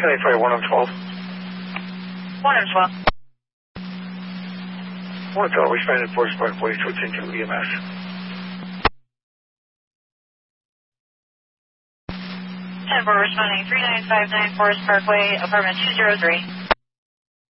1085, 1 on 12. 1 on 12. 1 on 12, responded to Forest Park, 42 attention to EMS. 10-4 responding 3959 Forest Parkway, apartment 203.